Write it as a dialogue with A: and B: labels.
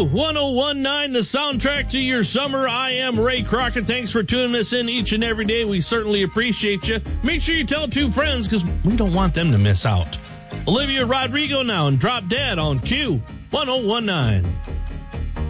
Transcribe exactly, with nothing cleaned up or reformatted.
A: Q one oh one point nine, the soundtrack to your summer. I am Ray Crockett. Thanks for tuning us in each and every day. We certainly appreciate you. Make sure you tell two friends because we don't want them to miss out. Olivia Rodrigo now and Drop Dead on Q one oh one point nine.